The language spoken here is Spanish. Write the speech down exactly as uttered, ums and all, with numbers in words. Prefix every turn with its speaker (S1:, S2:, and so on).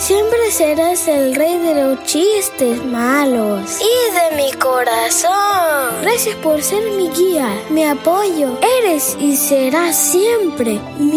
S1: Siempre serás el rey de los chistes malos y de mi corazón. Gracias por ser mi guía, mi apoyo. Eres y serás siempre mi